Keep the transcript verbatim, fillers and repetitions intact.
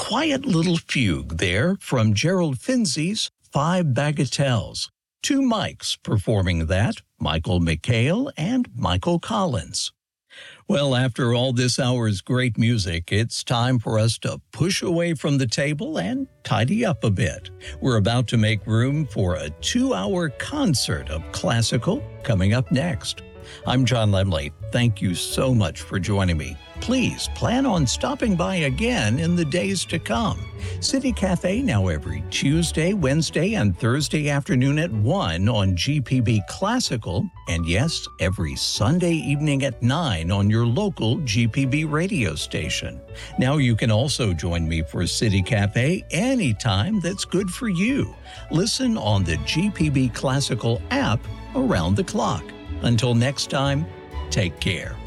quiet little fugue there from Gerald Finzi's Five Bagatelles. Two Mikes performing that, Michael McHale and Michael Collins. Well, after all this hour's great music, it's time for us to push away from the table and tidy up a bit. We're about to make room for a two-hour concert of classical coming up next. I'm John Lemley. Thank you so much for joining me. Please plan on stopping by again in the days to come. City Cafe now every Tuesday, Wednesday, and Thursday afternoon at one on G P B Classical, and yes, every Sunday evening at nine on your local G P B radio station. Now you can also join me for City Cafe anytime that's good for you. Listen on the G P B Classical app around the clock. Until next time, take care.